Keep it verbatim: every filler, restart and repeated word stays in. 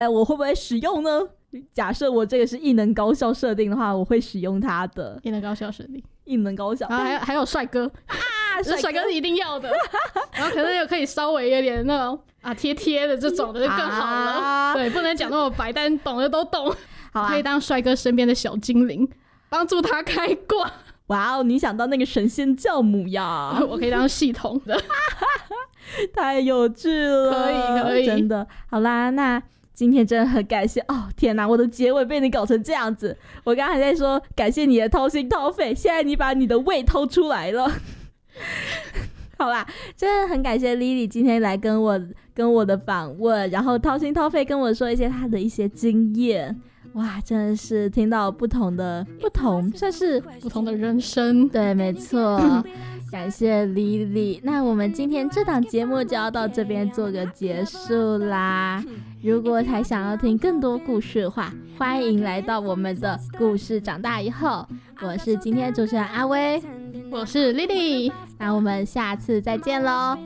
哎，我会不会使用呢？假设我这个是异能高校设定的话，我会使用它的。 异能高校设定， 异能高校， 然后还有还有帅哥啊，帅哥是一定要的。然后可能又可以稍微有点那种啊贴贴的这种的就更好了。啊、对，不能讲那么白，但懂的都懂。好、啊，可以当帅哥身边的小精灵，帮助他开挂。 哇哦，你想到那个神仙教母呀？ 我可以当系统的。 太有趣了， 可以可以， 真的。好啦，那今天真的很感谢哦！天哪，我的结尾被你搞成这样子。我刚才在说感谢你的掏心掏肺，现在你把你的胃掏出来了。好啦，真的很感谢 Lily 今天来跟我跟我的访问，然后掏心掏肺跟我说一些她的一些经验。哇，真的是听到不同的不同，算是不同的人生。 对，没错。感谢 Lily， 那我们今天这档节目就要到这边做个结束啦。如果还想要听更多故事的话，欢迎来到我们的故事长大以后。我是今天的主持人阿威， 我是 Lily， 那我们下次再见咯。